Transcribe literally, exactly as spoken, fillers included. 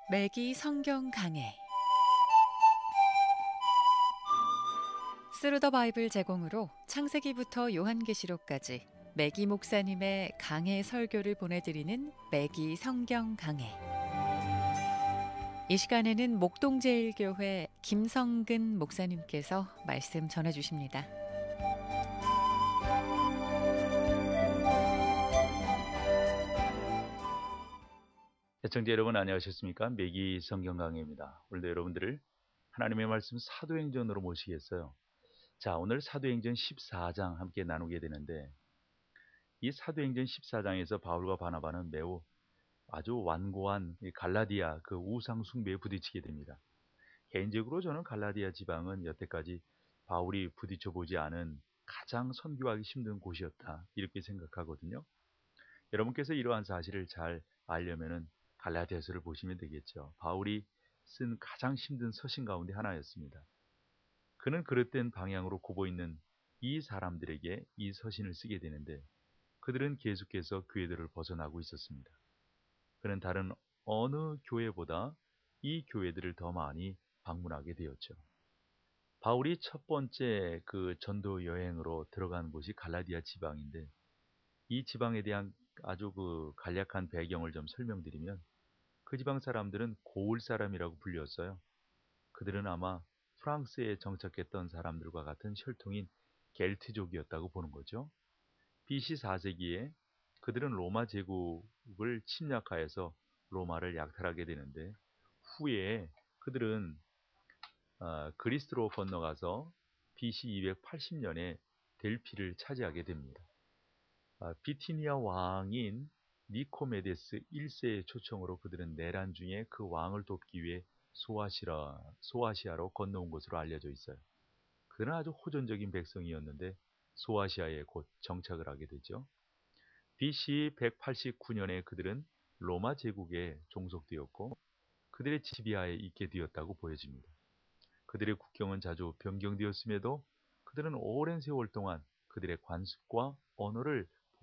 매기 성경 강해. 스루더 바이블 제공으로 창세기부터 요한계시록까지 매기 목사님의 강해 설교를 보내드리는 매기 성경 강해. 이 시간에는 목동제일교회 김성근 목사님께서 말씀 전해주십니다. 시청자 여러분 안녕하셨습니까? 매기 성경 강해입니다. 오늘도 여러분들을 하나님의 말씀 사도행전으로 모시겠어요. 자, 오늘 사도행전 십사 장 함께 나누게 되는데, 이 사도행전 십사 장에서 바울과 바나바는 매우 아주 완고한 갈라디아 그 우상 숭배에 부딪히게 됩니다. 개인적으로 저는 갈라디아 지방은 여태까지 바울이 부딪혀 보지 않은 가장 선교하기 힘든 곳이었다, 이렇게 생각하거든요. 여러분께서 이러한 사실을 잘 알려면은 갈라디아서를 보시면 되겠죠. 바울이 쓴 가장 힘든 서신 가운데 하나였습니다. 그는 그릇된 방향으로 굽어 있는 이 사람들에게 이 서신을 쓰게 되는데, 그들은 계속해서 교회들을 벗어나고 있었습니다. 그는 다른 어느 교회보다 이 교회들을 더 많이 방문하게 되었죠. 바울이 첫 번째 그 전도 여행으로 들어간 곳이 갈라디아 지방인데, 이 지방에 대한 아주 그 간략한 배경을 좀 설명드리면, 그 지방 사람들은 고을 사람이라고 불렸어요. 그들은 아마 프랑스에 정착했던 사람들과 같은 혈통인 겔트족이었다고 보는 거죠. 비씨 사 세기에 그들은 로마 제국을 침략하여서 로마를 약탈하게 되는데, 후에 그들은 어, 그리스로 건너가서 비씨 이백팔십 년에 델피를 차지하게 됩니다. 아, 비티니아 왕인 니코메데스 일 세의 초청으로 그들은 내란 중에 그 왕을 돕기 위해 소아시라, 소아시아로 건너온 것으로 알려져 있어요. 그는 아주 호전적인 백성이었는데 소아시아에 곧 정착을 하게 되죠. 비씨 백팔십구 년에 그들은 로마 제국에 종속되었고 그들의 지비하에 있게 되었다고 보여집니다. 그들의 국경은 자주 변경되었음에도 그들은 오랜 세월 동안 그들의 관습과 언어를